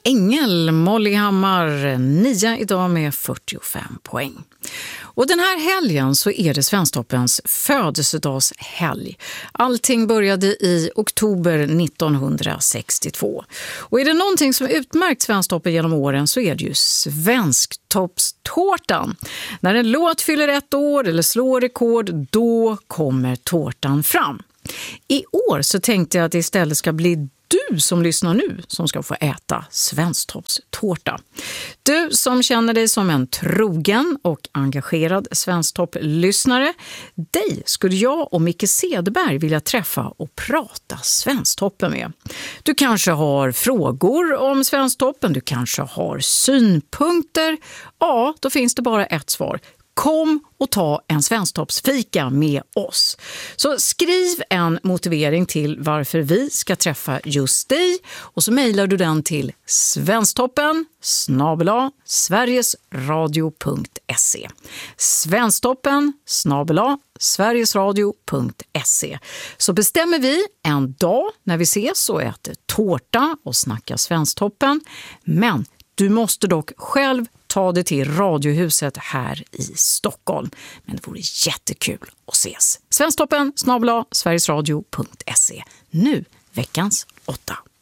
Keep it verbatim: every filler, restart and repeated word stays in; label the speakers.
Speaker 1: Ängel, Molly Hammar, nia idag med fyrtiofem poäng. Och den här helgen så är det Svensktoppens födelsedagshelg. Allting började i oktober nittonhundrasextiotvå. Och är det någonting som utmärkt Svensktoppen genom åren så är det ju Svensktoppstårtan. När en låt fyller ett år eller slår rekord, då kommer tårtan fram. I år så tänkte jag att det istället ska bli du som lyssnar nu som ska få äta Svensktoppstårta. Du som känner dig som en trogen och engagerad Svensktopp-lyssnare, dig skulle jag och Micke Cederberg vilja träffa och prata Svensktoppen med. Du kanske har frågor om Svensktoppen, du kanske har synpunkter. Ja, då finns det bara ett svar. Kom och ta en Svensktoppsfika med oss. Så skriv en motivering till varför vi ska träffa just dig och så mejlar du den till svensktoppen snabel-a sverigesradio punkt se. Svensktoppen snabel-a sverigesradio punkt se. Så bestämmer vi en dag när vi ses och äter tårta och snackar Svensktoppen. Men du måste dock själv ta det till Radiohuset här i Stockholm. Men det vore jättekul att ses. Svensktoppen snabel-a sverigesradio punkt se. Nu veckans åtta.